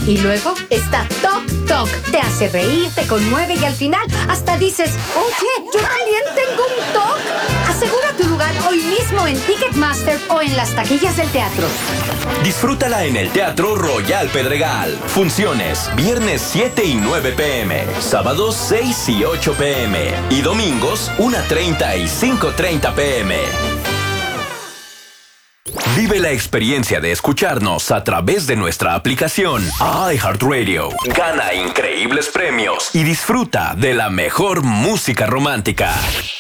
Y luego está Toc Toc. Te hace reír, te conmueve y al final hasta dices, oye, yo también tengo un TOC. Asegura tu lugar hoy mismo en Ticketmaster o en las taquillas del teatro. Disfrútala en el Teatro Royal Pedregal. Funciones, viernes 7 y 9 p.m., sábados 6 y 8 p.m. y domingos 1:30 y 5:30 p.m. Vive la experiencia de escucharnos a través de nuestra aplicación iHeartRadio. Gana increíbles premios y disfruta de la mejor música romántica.